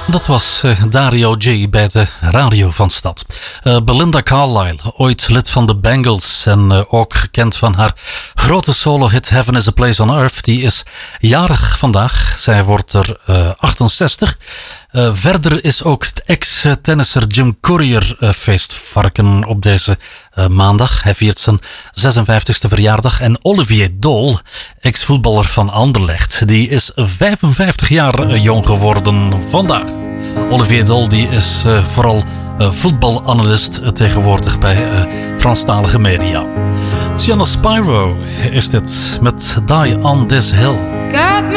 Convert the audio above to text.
Dat was Dario G bij de radio van Stad. Belinda Carlisle, ooit lid van de Bangles en ook gekend van haar grote solo-hit Heaven is a Place on Earth. Die is jarig vandaag. Zij wordt er 68. Verder is ook ex-tennisser Jim Courier feestvarken op deze maandag. Hij viert zijn 56e verjaardag. En Olivier Dol, ex-voetballer van Anderlecht, die is 55 jaar jong geworden vandaag. Olivier Dol die is vooral voetbalanalist tegenwoordig bij Franstalige media. Gianna Spyro is dit met Die on This Hill. Got me